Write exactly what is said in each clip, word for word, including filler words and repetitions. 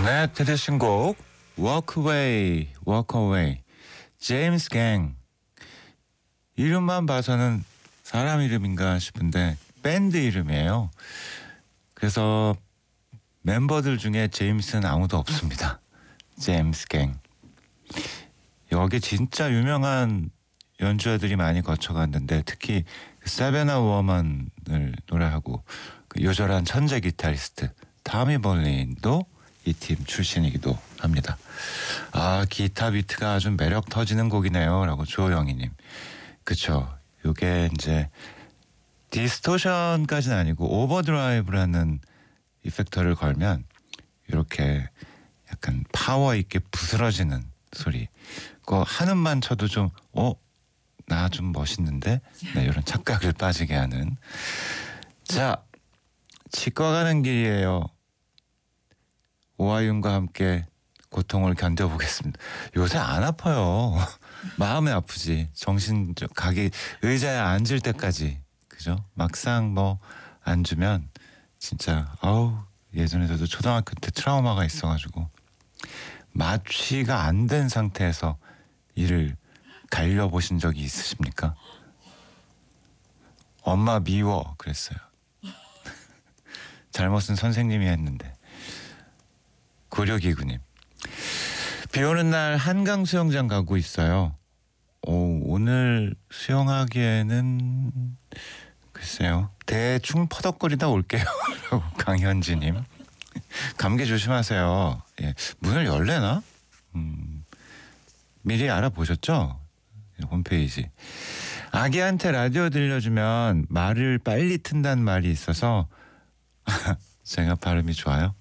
네, 들으신 곡 Walk Away, Walk Away, 제임스 갱. 이름만 봐서는 사람 이름인가 싶은데 밴드 이름이에요. 그래서 멤버들 중에 제임스는 아무도 없습니다. 제임스 갱. 여기 진짜 유명한 연주자들이 많이 거쳐갔는데 특히 세베나 워먼을 노래하고 그 요절한 천재 기타리스트 타미 벌린도 이 팀 출신이기도 합니다. 아, 기타 비트가 아주 매력 터지는 곡이네요 라고 조영희님. 그쵸, 요게 이제 디스토션까지는 아니고 오버드라이브라는 이펙터를 걸면 이렇게 약간 파워 있게 부스러지는 소리. 그거 한음만 쳐도 좀 어? 나 좀 멋있는데? 네, 이런 착각을 빠지게 하는. 자, 치과 가는 길이에요. 오하윤과 함께 고통을 견뎌보겠습니다. 요새 안 아파요. 마음이 아프지. 정신 가기 의자에 앉을 때까지. 그죠? 막상 뭐 앉으면 진짜 아우, 예전에 저도 초등학교 때 트라우마가 있어가지고 마취가 안 된 상태에서 이를 갈려보신 적이 있으십니까? 엄마 미워 그랬어요. 잘못은 선생님이 했는데. 고려기구님. 비 오는 날 한강 수영장 가고 있어요. 오, 오늘 수영하기에는 글쎄요. 대충 퍼덕거리다 올게요. 강현지님. 감기 조심하세요. 예, 문을 열래나? 음, 미리 알아보셨죠? 홈페이지. 아기한테 라디오 들려주면 말을 빨리 튼다는 말이 있어서 제가 발음이 좋아요.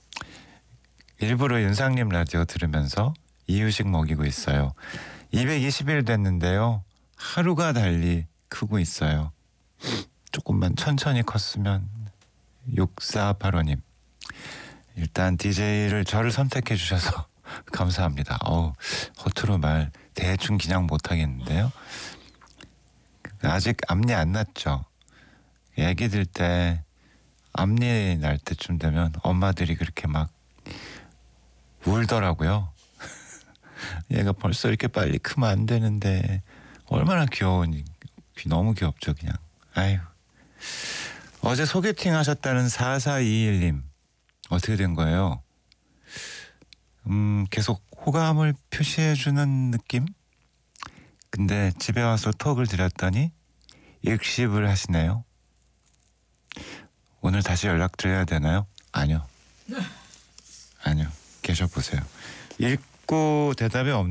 일부러 윤상님 라디오 들으면서 이유식 먹이고 있어요. 이백이십 일 됐는데요. 하루가 달리 크고 있어요. 조금만 천천히 컸으면. 육사팔오님. 일단 디제이를 저를 선택해 주셔서 감사합니다. 어우, 허투루 말 대충 그냥 못하겠는데요. 아직 앞니 안 났죠. 애기들 때 앞니 날 때쯤 되면 엄마들이 그렇게 막 울더라고요. 얘가 벌써 이렇게 빨리 크면 안 되는데 얼마나 귀여우니. 너무 귀엽죠 그냥. 아유. 어제 소개팅 하셨다는 사사이일님 어떻게 된 거예요? 음, 계속 호감을 표시해주는 느낌? 근데 집에 와서 톡을 드렸더니 읽씹을 하시네요. 오늘 다시 연락드려야 되나요? 아니요. 아니요. 계셔보세요. 읽고 대답이 없는